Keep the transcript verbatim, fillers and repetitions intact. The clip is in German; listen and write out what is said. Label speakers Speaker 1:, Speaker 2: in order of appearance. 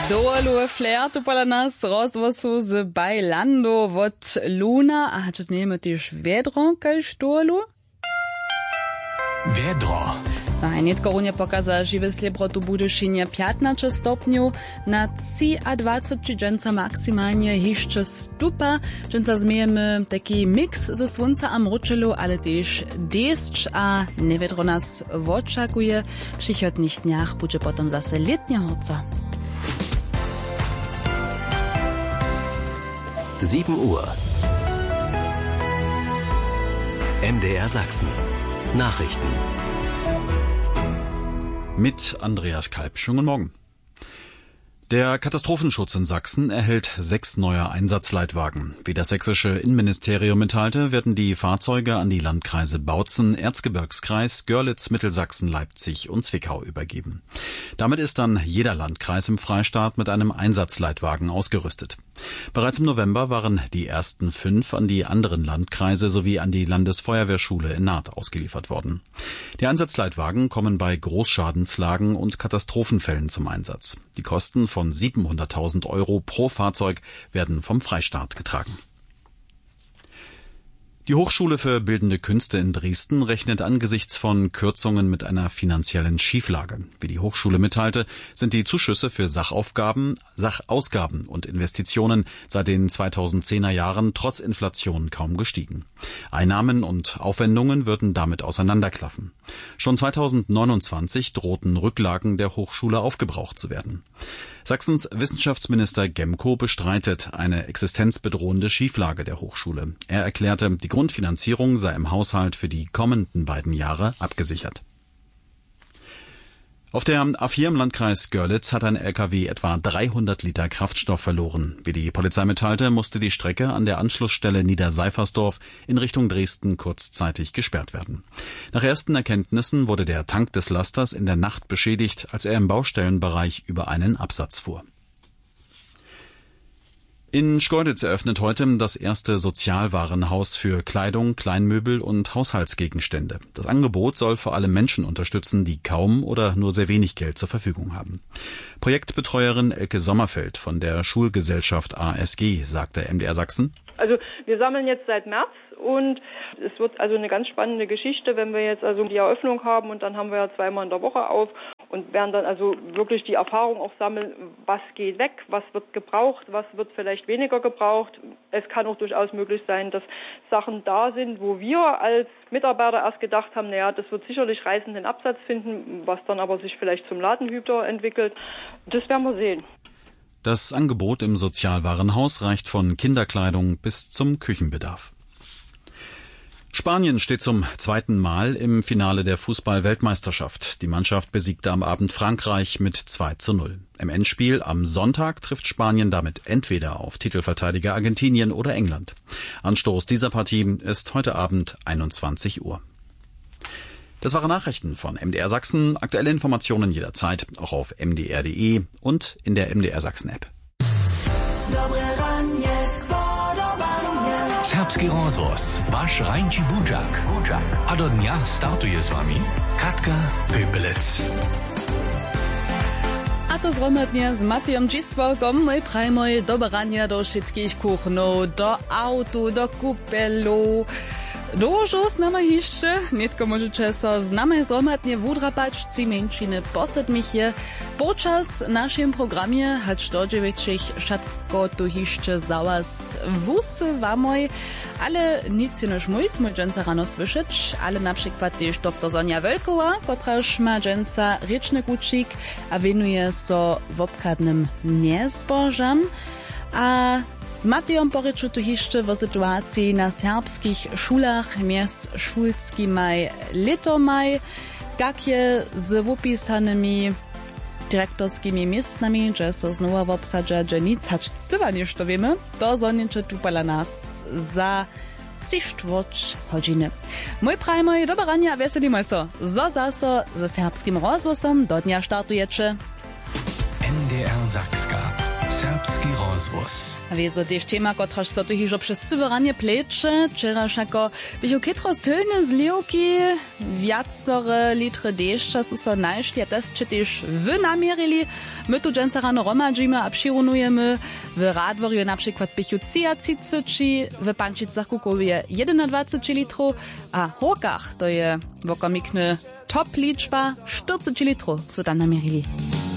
Speaker 1: Dolu flair tu pola nas rozvosu z Bailando od Luna. A če smijemo tiš vedro, kaj štolu?
Speaker 2: Vedro.
Speaker 1: Aj, netko runje pokaza žive slebro tu Budyšinie piętnaście stopniów, na dwadzieścia dżęca maksymalnie jeszcze stupa. Dżęca zmiejemy taki mix ze słońca a mroczelu, ale też deszcz, a niewiedro nas oczekuje. W przychodnich dniach będzie potem zase letnia horca.
Speaker 2: sieben Uhr. M D R Sachsen. Nachrichten.
Speaker 3: Mit Andreas Kalb. Schönen guten Morgen. Der Katastrophenschutz in Sachsen erhält sechs neue Einsatzleitwagen. Wie das sächsische Innenministerium mitteilte, werden die Fahrzeuge an die Landkreise Bautzen, Erzgebirgskreis, Görlitz, Mittelsachsen, Leipzig und Zwickau übergeben. Damit ist dann jeder Landkreis im Freistaat mit einem Einsatzleitwagen ausgerüstet. Bereits im November waren die ersten fünf an die anderen Landkreise sowie an die Landesfeuerwehrschule in Naht ausgeliefert worden. Die Einsatzleitwagen kommen bei Großschadenslagen und Katastrophenfällen zum Einsatz. Die Kosten von siebenhunderttausend Euro pro Fahrzeug werden vom Freistaat getragen. Die Hochschule für Bildende Künste in Dresden rechnet angesichts von Kürzungen mit einer finanziellen Schieflage. Wie die Hochschule mitteilte, sind die Zuschüsse für Sachaufgaben, Sachausgaben und Investitionen seit den zweitausendzehner Jahren trotz Inflation kaum gestiegen. Einnahmen und Aufwendungen würden damit auseinanderklaffen. Schon zweitausendneunundzwanzig drohten Rücklagen der Hochschule aufgebraucht zu werden. Sachsens Wissenschaftsminister Gemko bestreitet eine existenzbedrohende Schieflage der Hochschule. Er erklärte, die Grundfinanzierung sei im Haushalt für die kommenden beiden Jahre abgesichert. Auf der A vier im Landkreis Görlitz hat ein L K W etwa dreihundert Liter Kraftstoff verloren. Wie die Polizei mitteilte, musste die Strecke an der Anschlussstelle Niederseifersdorf in Richtung Dresden kurzzeitig gesperrt werden. Nach ersten Erkenntnissen wurde der Tank des Lasters in der Nacht beschädigt, als er im Baustellenbereich über einen Absatz fuhr. In Schkeuditz eröffnet heute das erste Sozialwarenhaus für Kleidung, Kleinmöbel und Haushaltsgegenstände. Das Angebot soll vor allem Menschen unterstützen, die kaum oder nur sehr wenig Geld zur Verfügung haben. Projektbetreuerin Elke Sommerfeld von der Schulgesellschaft A S G sagte M D R Sachsen:
Speaker 4: Also wir sammeln jetzt seit März und es wird also eine ganz spannende Geschichte, wenn wir jetzt also die Eröffnung haben und dann haben wir ja zweimal in der Woche auf und werden dann also wirklich die Erfahrung auch sammeln, was geht weg, was wird gebraucht, was wird vielleicht weniger gebraucht. Es kann auch durchaus möglich sein, dass Sachen da sind, wo wir als Mitarbeiter erst gedacht haben, naja, das wird sicherlich reißenden Absatz finden, was dann aber sich vielleicht zum Ladenhüter entwickelt. Das werden wir sehen.
Speaker 3: Das Angebot im Sozialwarenhaus reicht von Kinderkleidung bis zum Küchenbedarf. Spanien steht zum zweiten Mal im Finale der Fußball-Weltmeisterschaft. Die Mannschaft besiegte am Abend Frankreich mit zwei zu null. Im Endspiel am Sonntag trifft Spanien damit entweder auf Titelverteidiger Argentinien oder England. Anstoß dieser Partie ist heute Abend einundzwanzig Uhr. Das waren Nachrichten von M D R Sachsen. Aktuelle Informationen jederzeit, auch auf m d r punkt d e und in der M D R Sachsen App.
Speaker 2: Serbski rozvoz, vaš Rajnči Budžak. A do dňa startuje s vami Katka Pöpelec.
Speaker 1: A to zromadnie z Matejom Dziswolkom, mój prajmoj do barania do všetkých kuchnów, do autu, do kupelu. Dużo znamy jeszcze, nitko możecie so z nami zromadnie wudrapać, ci mężczyny posadmich je. Podczas naszym programie, choć do dziewięciich szatko tu jeszcze za was wusywamy, ale nic nie musimy dżęca rano słyszeć, ale na przykład też doktor Sonja Wölkowa, kotraż ma dżęca ryczny kucik, a winuje so w obkadnym niezbożam, a z Matejom poryczu tu jeszcze o sytuacji na serbskich szulach między szulskimi letomaj, jakie z wypisanymi dyrektorskimi miestnami, że so znowu w obsadzie, że nic hacz zcywa niż to wiemy, to zonicze tu pala nas za trzy czwórć godziny. Mój prajmoj do barania, weselimy so, zo zaso ze serbskim rozwozom do dnia startujecie.
Speaker 2: M D R Sakska. Serbski rozvoz.
Speaker 1: A wieso też tema, kotraż so tu hižo przez cyberanie plecze, wczeraż jako bycho kitro silne zliwki, wiacore litry deszcza su so najszli, a też czy też wy namierili, My tu dżęca rano romadzimy a przyrunujemy. W Radworju na przykład pichu trzydzieści, w Pančicach Kukowie dwadzieścia jeden litrów, a w Hokach to je wokomikny top liczba czterdzieści litrów, co tam namierili.